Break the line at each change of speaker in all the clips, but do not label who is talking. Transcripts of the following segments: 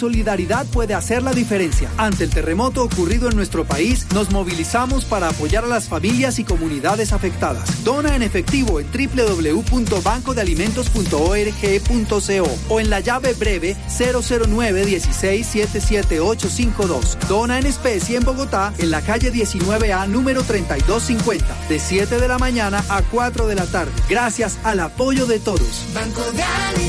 solidaridad puede hacer la diferencia. Ante el terremoto ocurrido en nuestro país, nos movilizamos para apoyar a las familias y comunidades afectadas. Dona en efectivo en www.bancodealimentos.org.co o en la llave breve 009-16-77852. Dona en especie en Bogotá, en la calle 19A, número 3250, de 7 de la mañana a 4 de la tarde. Gracias al apoyo de todos.
Banco de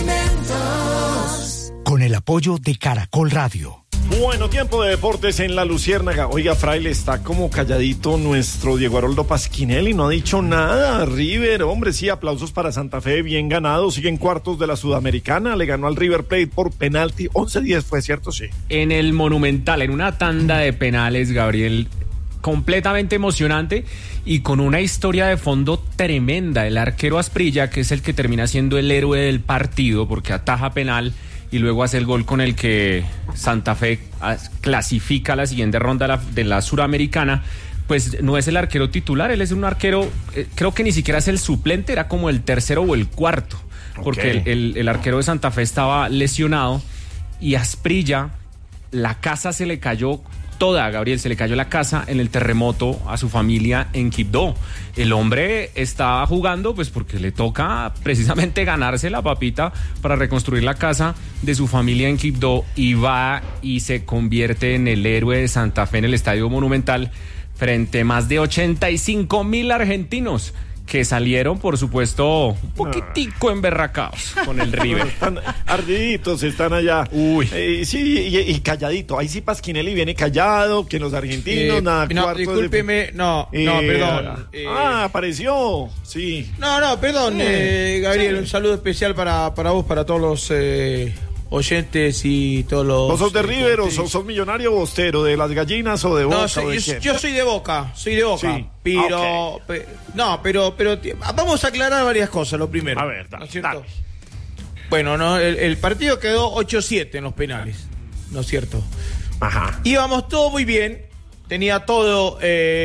Alimentos.
Con el apoyo de Caracol Radio.
Bueno, tiempo de deportes en La Luciérnaga. Oiga, Fraile, está como calladito nuestro Diego Aroldo Pasquinelli, no ha dicho nada. River, hombre, sí, aplausos para Santa Fe, bien ganado, sigue en cuartos de la Sudamericana, le ganó al River Plate por penalti, 11-10 fue, ¿cierto? Sí.
En el Monumental, en una tanda de penales, Gabriel, completamente emocionante y con una historia de fondo tremenda. El arquero Asprilla, que es el que termina siendo el héroe del partido porque ataja penal y luego hace el gol con el que Santa Fe clasifica a la siguiente ronda de la Suramericana, pues no es el arquero titular, él es un arquero, creo que ni siquiera es el suplente, era como el tercero o el cuarto, porque el arquero de Santa Fe estaba lesionado y Asprilla, la casa se le cayó toda, Gabriel, se le cayó la casa en el terremoto a su familia en Quibdó. El hombre está jugando pues porque le toca precisamente ganarse la papita para reconstruir la casa de su familia en Quibdó y va y se convierte en el héroe de Santa Fe en el Estadio Monumental frente a más de 85,000 argentinos que salieron, por supuesto, un poquitico emberracados con el River.
Están ardiditos, están allá.
Uy.
Sí, y calladito. Ahí sí Pasquinelli viene callado, que los argentinos, nada.
No, discúlpeme, perdón.
Apareció, sí.
Perdón, Gabriel, un saludo especial para vos, para todos los oyentes y todos los...
¿Vos sos de River o sos millonario o bostero? ¿De las gallinas o de Boca?
Yo soy de Boca,
Sí.
Pero, pero vamos a aclarar varias cosas, lo primero.
A ver,
¿no es cierto? Dale. Bueno, el partido quedó 8-7 en los penales, ¿no es cierto?
Ajá.
Íbamos todo muy bien, tenía todo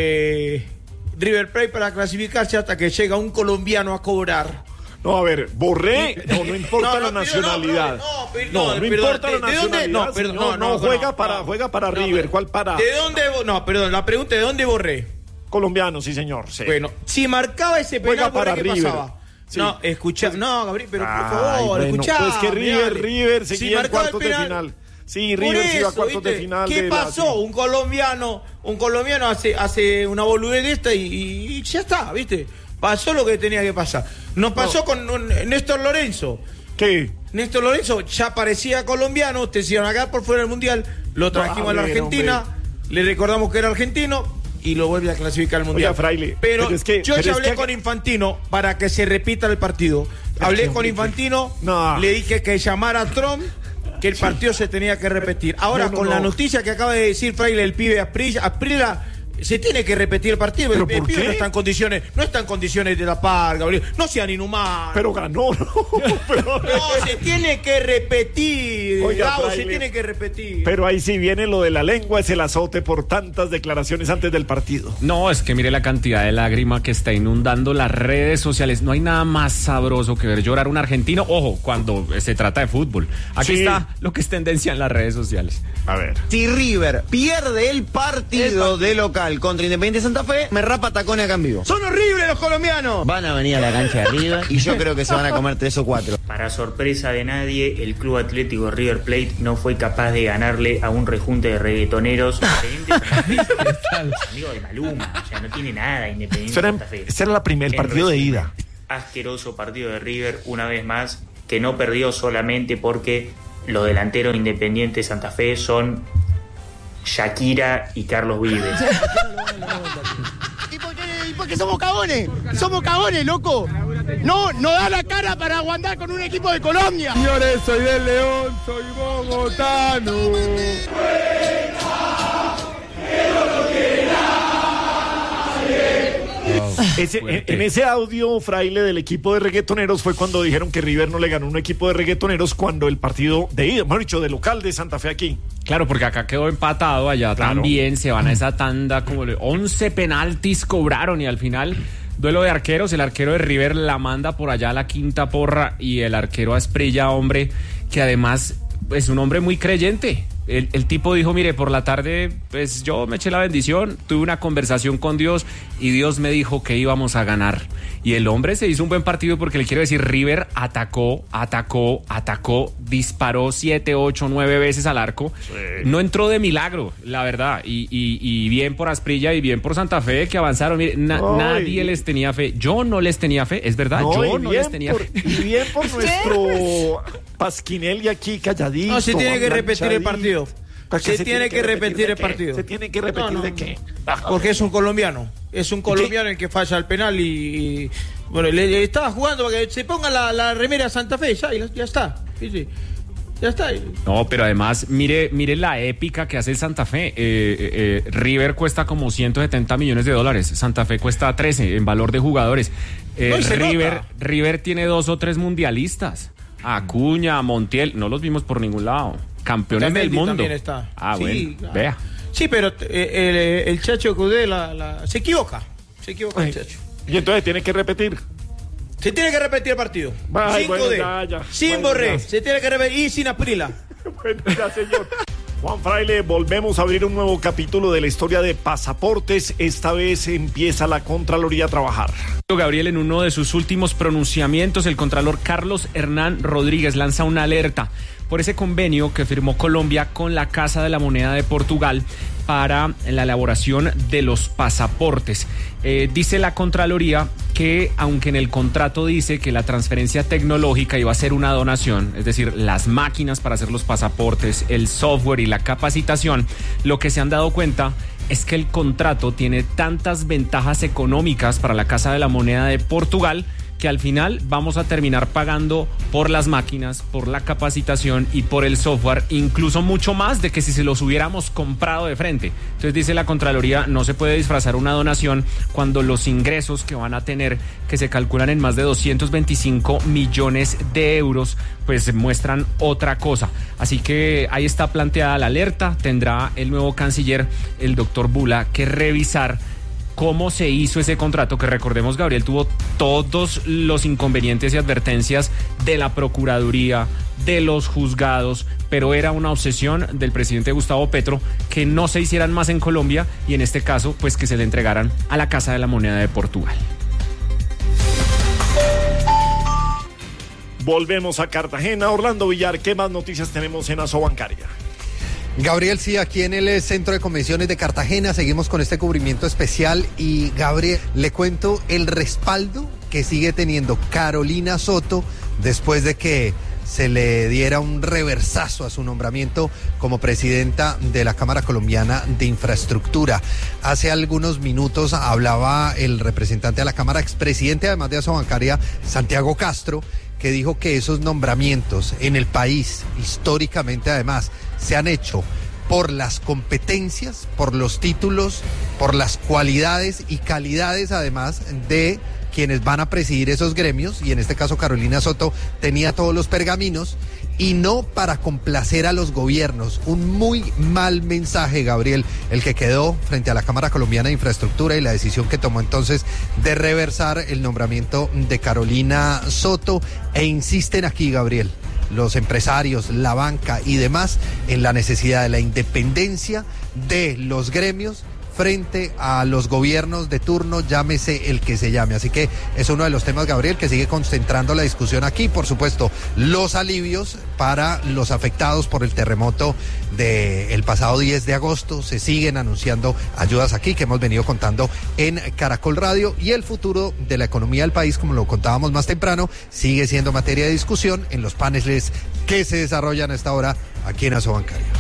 River Plate para clasificarse hasta que llega un colombiano a cobrar.
No, a ver, Borré, no importa la nacionalidad. No importa la nacionalidad. Juega para River, ¿cuál para?
¿De dónde? No, perdón, la pregunta, ¿de dónde Borré?
Colombiano, sí, señor. Sí.
Bueno, si marcaba ese penal,
para
¿qué
River.
pasaba?
Sí.
No, Gabriel, pero por favor, escuchá.
Pues que River seguía en cuartos de final. Sí, River se iba a cuartos de final.
¿Qué pasó? Un colombiano hace una boludez de esta y ya está, ¿viste? Pasó lo que tenía que pasar. Nos pasó con Néstor Lorenzo.
¿Qué?
Néstor Lorenzo ya parecía colombiano, ustedes se iban a quedar por fuera del Mundial, lo trajimos a la Argentina, le recordamos que era argentino y lo vuelve a clasificar al Mundial.
Oiga, Fraile,
pero yo ya hablé con Infantino para que se repita el partido. Hablé con Infantino, le dije que llamara a Trump, que el partido se tenía que repetir. Ahora, con la noticia que acaba de decir Fraile, el pibe Asprilla, se tiene que repetir el partido. El pibe no está en condiciones de la par, Gabriel. No sean inhumanos.
Pero ganó, ¿no?
No, se tiene que repetir.
Oiga,
Gabo, se tiene que repetir.
Pero ahí sí viene lo de la lengua, es el azote por tantas declaraciones antes del partido.
No, es que mire la cantidad de lágrima que está inundando las redes sociales. No hay nada más sabroso que ver llorar a un argentino. Ojo, cuando se trata de fútbol. Aquí está lo que es tendencia en las redes sociales.
A ver.
Si River pierde el partido de local contra Independiente Santa Fe, me rapa tacones acá en vivo.
¡Son horribles los colombianos!
Van a venir a la cancha de River y yo creo que se van a comer 3 o 4.
Para sorpresa de nadie, el Club Atlético River Plate no fue capaz de ganarle a un rejunte de reggaetoneros. Independiente Santa Fe, amigo de Maluma, o sea, no tiene nada Independiente Santa Fe.
Ese era el partido de ida.
Asqueroso partido de River, una vez más, que no perdió solamente porque los delanteros Independiente Santa Fe son Shakira y Carlos Vives.
¿Y por qué somos cagones? Somos cagones, loco. No da la cara para aguantar con un equipo de Colombia.
Señores, soy del León, soy bogotano.
En ese audio, Fraile, del equipo de reggaetoneros fue cuando dijeron que River no le ganó un equipo de reggaetoneros cuando el partido de ida, mejor dicho, de local de Santa Fe aquí.
Claro, porque acá quedó empatado, allá también se van a esa tanda, como 11 penaltis cobraron y al final duelo de arqueros, el arquero de River la manda por allá a la quinta porra y el arquero Asprilla, hombre, que además es un hombre muy creyente. El tipo dijo, mire, por la tarde, pues yo me eché la bendición, tuve una conversación con Dios y Dios me dijo que íbamos a ganar. Y el hombre se hizo un buen partido porque le quiero decir, River atacó, disparó 7, 8, 9 veces al arco. Sí. No entró de milagro, la verdad. Y bien por Asprilla y bien por Santa Fe que avanzaron. Mire, nadie les tenía fe. Yo no les tenía fe, es verdad. Yo no les tenía fe.
Y bien por nuestro Pasquinelli aquí calladito.
No, se tiene que repetir el partido. Se tiene que repetir el partido.
¿Se tiene que repetir de qué?
Porque es un colombiano. Es un colombiano el que falla el penal y bueno, le estaba jugando para que se ponga la remera Santa Fe. Ya está. Sí. Ya está.
No, pero además, mire la épica que hace el Santa Fe. River cuesta como 170 millones de dólares. Santa Fe cuesta 13 en valor de jugadores. River tiene 2 o 3 mundialistas. Acuña, Montiel, no los vimos por ningún lado. Campeones del mundo.
También está.
Sí, bueno, claro. Vea.
Sí, pero el Chacho Cudé se equivoca. Se equivoca el Chacho.
Y entonces tiene que repetir.
Se tiene que repetir el partido.
Ay,
sin Cudé, sin Borré. Se tiene que repetir y sin Asprilla.
Bueno, ya, señor. Juan Fraile, volvemos a abrir un nuevo capítulo de la historia de pasaportes. Esta vez empieza la Contraloría a trabajar.
Gabriel, en uno de sus últimos pronunciamientos, el contralor Carlos Hernán Rodríguez lanza una alerta por ese convenio que firmó Colombia con la Casa de la Moneda de Portugal para la elaboración de los pasaportes. Dice la Contraloría que, aunque en el contrato dice que la transferencia tecnológica iba a ser una donación, es decir, las máquinas para hacer los pasaportes, el software y la capacitación, lo que se han dado cuenta es que el contrato tiene tantas ventajas económicas para la Casa de la Moneda de Portugal que al final vamos a terminar pagando por las máquinas, por la capacitación y por el software, incluso mucho más de que si se los hubiéramos comprado de frente. Entonces dice la Contraloría, no se puede disfrazar una donación cuando los ingresos que van a tener, que se calculan en más de 225 millones de euros, pues muestran otra cosa. Así que ahí está planteada la alerta. Tendrá el nuevo canciller, el doctor Bula, que revisar cómo se hizo ese contrato, que recordemos, Gabriel, tuvo todos los inconvenientes y advertencias de la Procuraduría, de los juzgados, pero era una obsesión del presidente Gustavo Petro que no se hicieran más en Colombia y en este caso, pues que se le entregaran a la Casa de la Moneda de Portugal.
Volvemos a Cartagena. Orlando Villar, ¿qué más noticias tenemos en Asobancaria?
Gabriel, sí, aquí en el Centro de Convenciones de Cartagena seguimos con este cubrimiento especial y, Gabriel, le cuento el respaldo que sigue teniendo Carolina Soto después de que se le diera un reversazo a su nombramiento como presidenta de la Cámara Colombiana de Infraestructura. Hace algunos minutos hablaba el representante de la Cámara, expresidente además de Asobancaria, Santiago Castro, que dijo que esos nombramientos en el país, históricamente además, se han hecho por las competencias, por los títulos, por las cualidades y calidades además de quienes van a presidir esos gremios, y en este caso Carolina Soto tenía todos los pergaminos, y no para complacer a los gobiernos. Un muy mal mensaje, Gabriel, el que quedó frente a la Cámara Colombiana de Infraestructura y la decisión que tomó entonces de reversar el nombramiento de Carolina Soto, e insisten aquí, Gabriel, los empresarios, la banca y demás, en la necesidad de la independencia de los gremios frente a los gobiernos de turno, llámese el que se llame. Así que es uno de los temas, Gabriel, que sigue concentrando la discusión aquí. Por supuesto, los alivios para los afectados por el terremoto del pasado 10 de agosto. Se siguen anunciando ayudas aquí, que hemos venido contando en Caracol Radio, y el futuro de la economía del país, como lo contábamos más temprano, sigue siendo materia de discusión en los paneles que se desarrollan a esta hora aquí en Asobancaria.